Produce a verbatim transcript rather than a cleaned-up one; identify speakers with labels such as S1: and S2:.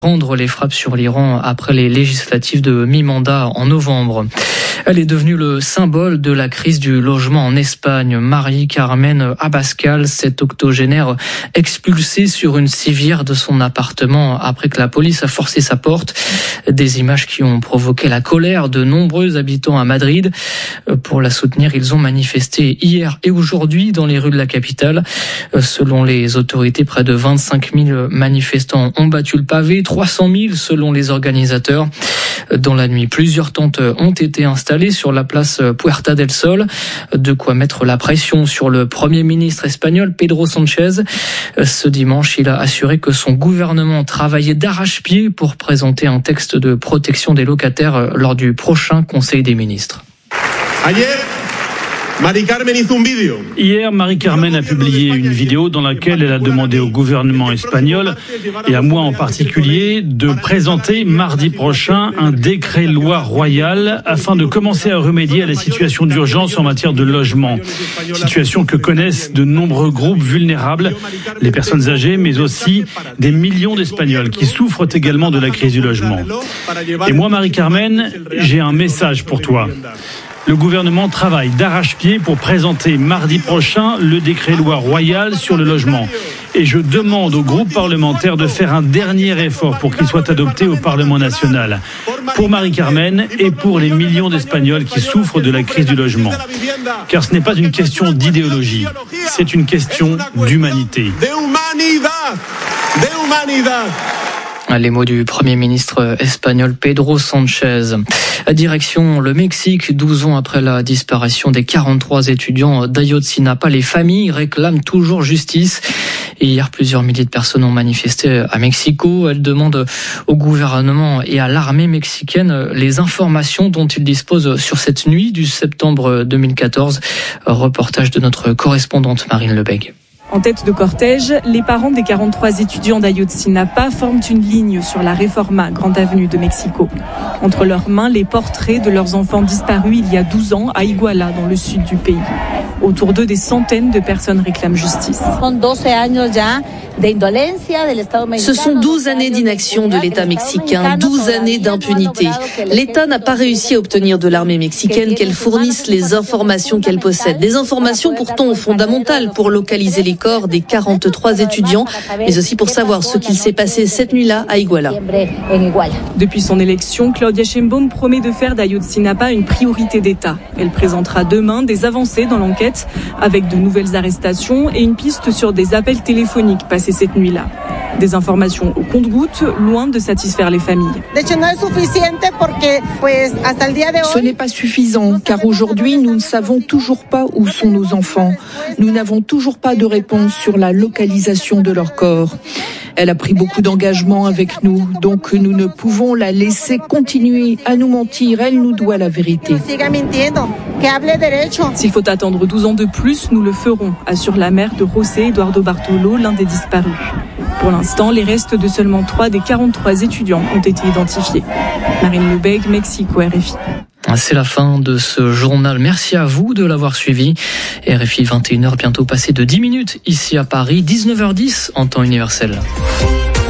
S1: Prendre les frappes sur l'Iran après les législatives de mi-mandat en novembre. Elle est devenue le symbole de la crise du logement en Espagne. Mari-Carmen Abascal, cette octogénaire expulsée sur une civière de son appartement après que la police a forcé sa porte. Des images qui ont provoqué la colère de nombreux habitants à Madrid. Pour la soutenir, ils ont manifesté hier et aujourd'hui dans les rues de la capitale. Selon les autorités, près de vingt-cinq mille manifestants ont battu le pavé, trois cent mille selon les organisateurs. Dans la nuit, plusieurs tentes ont été installées sur la place Puerta del Sol, de quoi mettre la pression sur le Premier ministre espagnol Pedro Sánchez. Ce dimanche, il a assuré que son gouvernement travaillait d'arrache-pied pour présenter un texte de protection des locataires lors du prochain Conseil des ministres.
S2: Hier, Mari-Carmen a publié une vidéo dans laquelle elle a demandé au gouvernement espagnol, et à moi en particulier, de présenter mardi prochain un décret-loi royal afin de commencer à remédier à la situation d'urgence en matière de logement. Situation que connaissent de nombreux groupes vulnérables, les personnes âgées, mais aussi des millions d'Espagnols qui souffrent également de la crise du logement. Et moi, Mari-Carmen, j'ai un message pour toi. Le gouvernement travaille d'arrache-pied pour présenter mardi prochain le décret-loi royal sur le logement. Et je demande au groupe parlementaire de faire un dernier effort pour qu'il soit adopté au Parlement national. Pour Mari-Carmen et pour les millions d'Espagnols qui souffrent de la crise du logement. Car ce n'est pas une question d'idéologie, c'est une question d'humanité.
S1: Les mots du Premier ministre espagnol Pedro Sánchez. Direction le Mexique, douze ans après la disparition des quarante-trois étudiants d'Ayotzinapa. Les familles réclament toujours justice. Et hier, plusieurs milliers de personnes ont manifesté à Mexico. Elles demandent au gouvernement et à l'armée mexicaine les informations dont ils disposent sur cette nuit du septembre deux mille quatorze. Reportage de notre correspondante Marine Lebègue.
S3: En tête de cortège, les parents des quarante-trois étudiants d'Ayotzinapa forment une ligne sur la Reforma, grande avenue de Mexico. Entre leurs mains, les portraits de leurs enfants disparus il y a douze ans à Iguala, dans le sud du pays. Autour d'eux, des centaines de personnes réclament justice.
S4: Ce sont douze années d'inaction de l'État mexicain, douze années d'impunité. L'État n'a pas réussi à obtenir de l'armée mexicaine qu'elle fournisse les informations qu'elle possède. Des informations pourtant fondamentales pour localiser les corps des quarante-trois étudiants, mais aussi pour savoir ce qu'il s'est passé cette nuit-là à Iguala.
S3: Depuis son élection, Claudia Sheinbaum promet de faire d'Ayotzinapa une priorité d'État. Elle présentera demain des avancées dans l'enquête, avec de nouvelles arrestations et une piste sur des appels téléphoniques passés cette nuit-là. Des informations au compte-gouttes, loin de satisfaire les familles.
S5: Ce n'est pas suffisant, car aujourd'hui, nous ne savons toujours pas où sont nos enfants. Nous n'avons toujours pas de réponse sur la localisation de leur corps. Elle a pris beaucoup d'engagement avec nous, donc nous ne pouvons la laisser continuer à nous mentir. Elle nous doit la vérité.
S3: S'il faut attendre douze ans de plus, nous le ferons, assure la mère de José Eduardo Bartolo, l'un des disparus. Pour l'instant, les restes de seulement trois des quarante-trois étudiants ont été identifiés. Marine Lebègue, Mexico, R F I.
S1: C'est la fin de ce journal. Merci à vous de l'avoir suivi. R F I vingt et une heures, bientôt passé de dix minutes ici à Paris, dix-neuf heures dix en temps universel.